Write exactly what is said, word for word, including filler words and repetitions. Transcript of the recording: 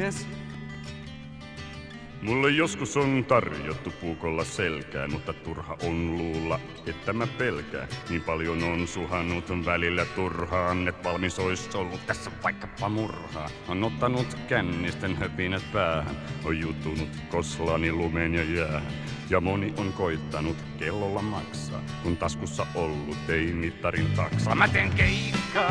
mies. Mulle joskus on tarjottu puukolla selkään, mutta turha on luulla, että mä pelkään. Niin paljon on suhannut välillä turhaan, et valmis ois ollut tässä vaikkapa murhaa. On ottanut kännisten höpinät päähän, on jutunut koslani lumeen ja jäähän. Ja moni on koittanut kellolla maksaa, kun taskussa ollut ei mittarin taksaa. Mä teen keikkaa.